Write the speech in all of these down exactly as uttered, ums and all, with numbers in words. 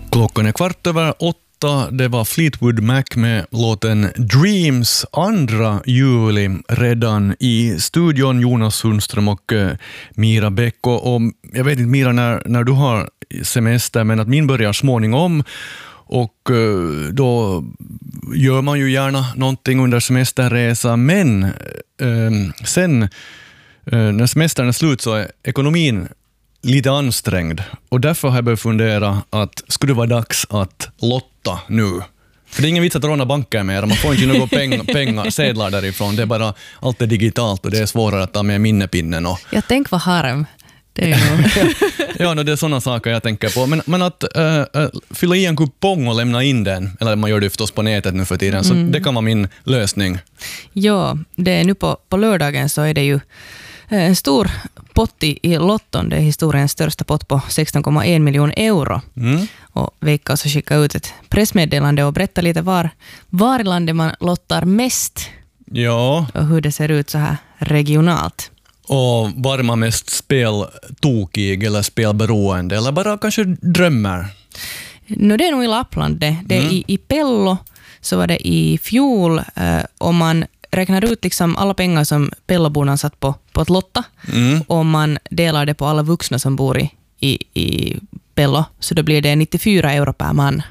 Klockan är kvart över åtta. Det var Fleetwood Mac med låten Dreams, andra juli redan i studion. Jonas Sundström och uh, Mira Bäcko. Och jag vet inte, Mira, när, när du har semester, men att min börjar småningom. Och uh, då gör man ju gärna någonting under semesterresa. Men uh, sen uh, när semestern är slut så är ekonomin lite ansträngd. Och därför har jag börjat fundera att skulle det vara dags att lotta nu? För det är ingen vits att råna banker mer. Man får inte några pengar, pengar, sedlar därifrån. Det är bara, allt är digitalt och det är svårare att ta med minnepinnen. Och jag tänker vad harm. Det är nog. ja, no, det är sådana saker jag tänker på. Men, men att äh, äh, fylla i en kupong och lämna in den, eller man gör det förstås på nätet nu för tiden, så mm. det kan vara min lösning. Ja, det är nu på, på lördagen så är det ju en stor pott i Lotton. Det är historiens största pott på sexton komma en miljon euro. Mm. Och Veikkaus har skickat ut ett pressmeddelande och berättar lite var, var i landet man lottar mest. Ja. Och hur det ser ut så här regionalt. Och var man mest speltokig eller spelberoende eller bara kanske drömmer? No, det är nog i Lappland. Det, det är mm. i, i Pello så var det i fjol eh, om man räknar ut liksom alla pengar som Pelloborna satt på, på att lotta mm. och man delar det på alla vuxna som bor i, i, i Pello, så då blir det nittiofyra euro per man.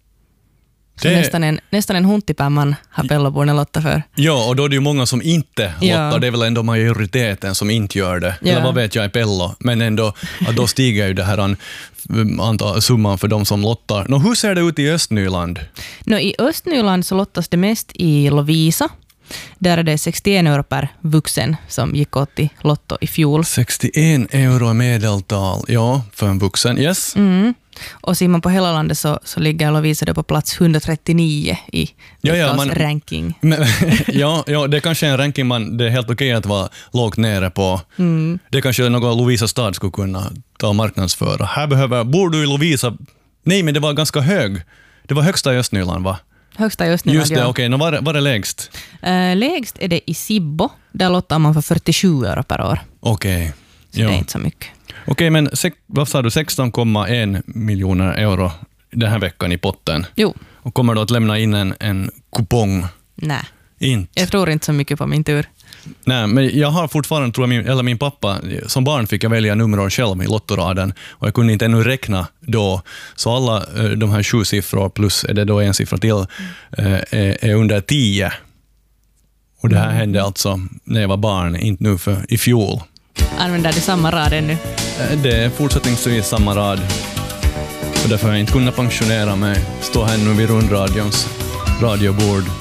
Så det nästan en, nästan en hunti per man har Pelloborna lotta för. Ja, och då är det ju många som inte lottar. Ja. Det är väl ändå majoriteten som inte gör det. Ja. Eller vad vet jag i Pello. Men ändå, då stiger ju det här an, antal, summan för de som lottar. Nå, hur ser det ut i Östnyland? Nå, i Östnyland så lottas det mest i Lovisa. Där är det sextioen euro per vuxen som gick åt i lotto i fjol. sextioen euro i medeltal, ja, för en vuxen, yes. Mm. Och ser man på hela landet så, så ligger Lovisa det på plats etthundratrettionio i ja, ja, man, ranking. Men, ja, ja, det är kanske en ranking man, det är helt okej att vara lågt nere på. Mm. Det kanske är något Lovisa stad skulle kunna ta marknadsföra. Här behöver, bor du i Lovisa? Nej, men det var ganska hög. Det var högsta i Östnyland, va? Högsta i Östnyland, just det, ja. okej. Okay. Var, var det lägst? Uh, lägst är det i Sibbo. Där lottar man för fyrtiosju euro per år. Okej. Okay. Så ja. Det är inte så mycket. Okej, okay, men se, vad sa du? sexton komma en miljoner euro den här veckan i potten. Jo. Och kommer du att lämna in en, en kupong? Nej. Inte. Jag tror inte så mycket på min tur. Nej, men jag har fortfarande, tror jag, min, eller min pappa, som barn fick jag välja nummer själv i lottoraden och jag kunde inte ännu räkna då. Så alla de här sju siffror plus är det då en siffra till är, är under tio. Och det här mm. hände alltså när jag var barn, inte nu för i fjol. Använder du samma rad ännu? Det är fortsättningsvis samma rad. Och därför har jag inte kunnat pensionera mig. Stå här nu vid rundradions radiobord.